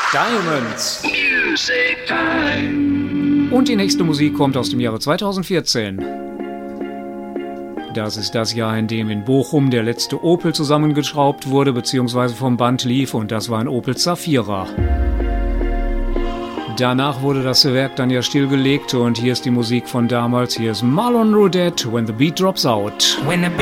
Diamonds. Music Time. Und die nächste Musik kommt aus dem Jahre 2014. Das ist das Jahr, in dem in Bochum der letzte Opel zusammengeschraubt wurde bzw. vom Band lief, und das war ein Opel Zafira. Danach wurde das Werk dann ja stillgelegt und hier ist die Musik von damals. Hier ist Marlon Roudette, When the Beat Drops Out.